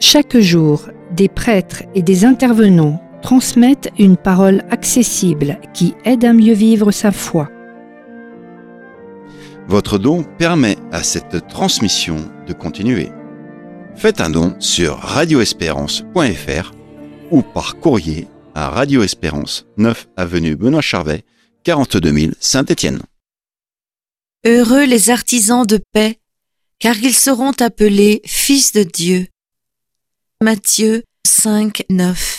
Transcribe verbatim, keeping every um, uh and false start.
Chaque jour, des prêtres et des intervenants transmettent une parole accessible qui aide à mieux vivre sa foi. Votre don permet à cette transmission de continuer. Faites un don sur radio espérance point f r ou par courrier à Radio Espérance, neuf avenue Benoît Charvet, quarante-deux mille Saint-Étienne. Heureux les artisans de paix, car ils seront appelés fils de Dieu. Matthieu cinq, neuf.